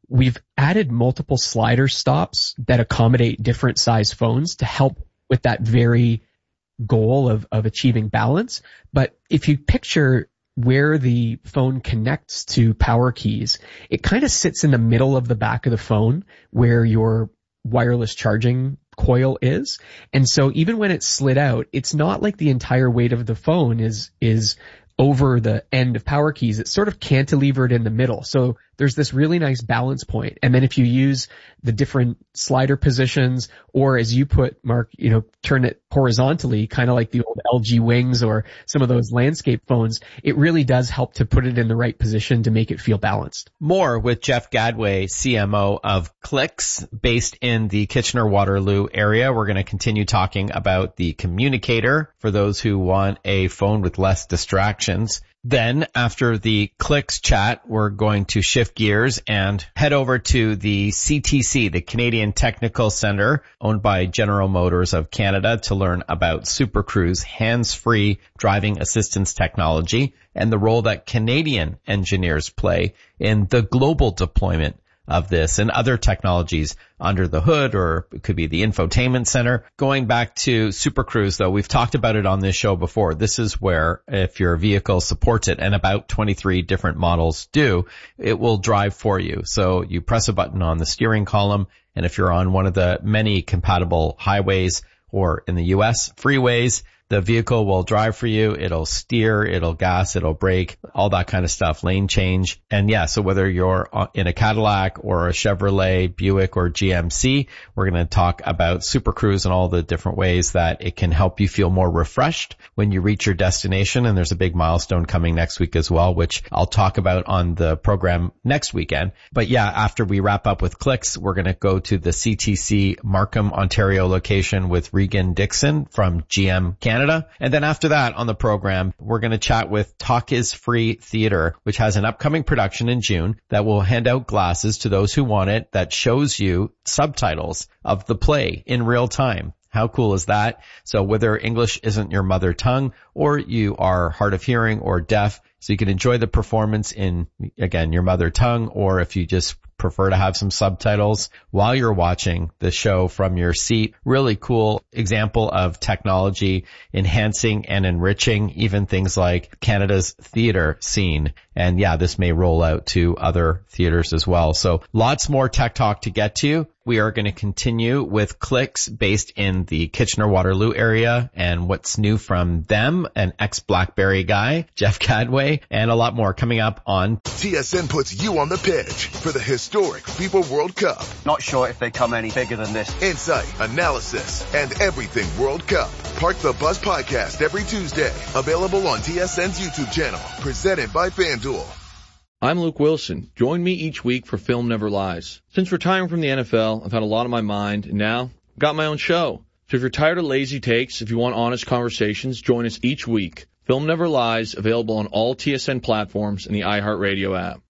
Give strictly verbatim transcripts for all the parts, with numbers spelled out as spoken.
we've added multiple slider stops that accommodate different size phones to help with that very goal of, of achieving balance. But if you picture where the phone connects to power keys, it kind of sits in the middle of the back of the phone where your wireless charging coil is. And so even when it's slid out, it's not like the entire weight of the phone is, is over the end of power keys. It's sort of cantilevered in the middle. So there's this really nice balance point. And then if you use the different slider positions, or as you put, Mark, you know, turn it horizontally, kind of like the old L G Wings or some of those landscape phones, it really does help to put it in the right position to make it feel balanced. More with Jeff Gadway, C M O of Clix, based in the Kitchener-Waterloo area. We're going to continue talking about the Communicator for those who want a phone with less distractions. Then, after the Clix chat, we're going to shift gears and head over to the C T C, the Canadian Technical Centre, owned by General Motors of Canada, to learn about Super Cruise hands-free driving assistance technology and the role that Canadian engineers play in the global deployment of this and other technologies under the hood, or it could be the infotainment center. Going back to Super Cruise, though, we've talked about it on this show before. This is where, if your vehicle supports it, and about twenty-three different models do, it will drive for you. So you press a button on the steering column, and if you're on one of the many compatible highways, or in the U S, freeways, the vehicle will drive for you. It'll steer, it'll gas, it'll brake, all that kind of stuff, lane change. And yeah, so whether you're in a Cadillac or a Chevrolet, Buick, or G M C, we're going to talk about Super Cruise and all the different ways that it can help you feel more refreshed when you reach your destination. And there's a big milestone coming next week as well, which I'll talk about on the program next weekend. But yeah, after we wrap up with Clix, we're going to go to the C T C Markham, Ontario location with Regan Dixon from G M Canada. Canada. And then after that on the program, we're going to chat with Talk is Free Theatre, which has an upcoming production in June that will hand out glasses to those who want it that shows you subtitles of the play in real time. How cool is that? So whether English isn't your mother tongue, or you are hard of hearing or deaf, so you can enjoy the performance in, again, your mother tongue, or if you just prefer to have some subtitles while you're watching the show from your seat. Really cool example of technology enhancing and enriching even things like Canada's theater scene. And yeah, this may roll out to other theaters as well. So lots more tech talk to get to. We are going to continue with Clix, based in the Kitchener-Waterloo area, and what's new from them, an ex-BlackBerry guy, Jeff Gadway, and a lot more coming up on T S N puts you on the pitch for the historic FIFA World Cup. Not sure if they come any bigger than this. Insight, analysis, and everything World Cup. Park the Bus podcast every Tuesday. Available on T S N's YouTube channel. Presented by FanDuel. I'm Luke Wilson. Join me each week for Film Never Lies. Since retiring from the N F L, I've had a lot on my mind, and now I've got my own show. So if you're tired of lazy takes, if you want honest conversations, join us each week. Film Never Lies, available on all T S N platforms and the iHeartRadio app.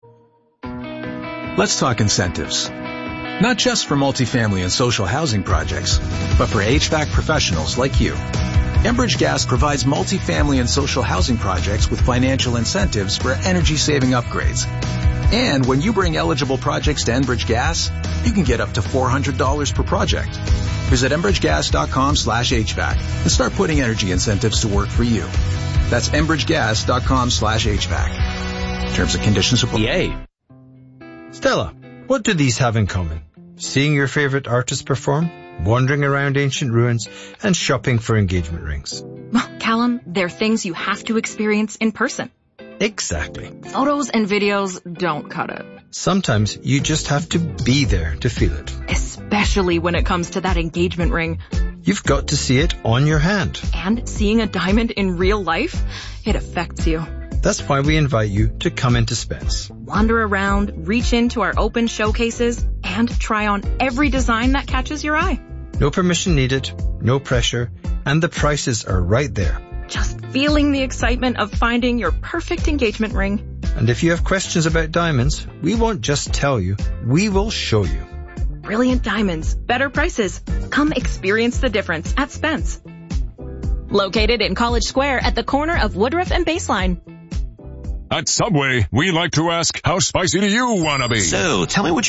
Let's talk incentives. Not just for multifamily and social housing projects, but for H V A C professionals like you. Enbridge Gas provides multifamily and social housing projects with financial incentives for energy-saving upgrades. And when you bring eligible projects to Enbridge Gas, you can get up to four hundred dollars per project. Visit enbridgegas.com slash HVAC and start putting energy incentives to work for you. That's enbridgegas.com slash HVAC. Terms and conditions apply. Yay. Stella, what do these have in common? Seeing your favorite artist perform, wandering around ancient ruins, and shopping for engagement rings. Well, Callum, they're things you have to experience in person. Exactly. Photos and videos don't cut it. Sometimes you just have to be there to feel it. Especially when it comes to that engagement ring. You've got to see it on your hand. And seeing a diamond in real life, it affects you. That's why we invite you to come into Spence. Wander around, reach into our open showcases, and try on every design that catches your eye. No permission needed, no pressure, and the prices are right there. Just feeling the excitement of finding your perfect engagement ring. And if you have questions about diamonds, we won't just tell you, we will show you. Brilliant diamonds, better prices. Come experience the difference at Spence. Located in College Square at the corner of Woodruff and Baseline. At Subway, we like to ask, how spicy do you want to be? So, tell me what you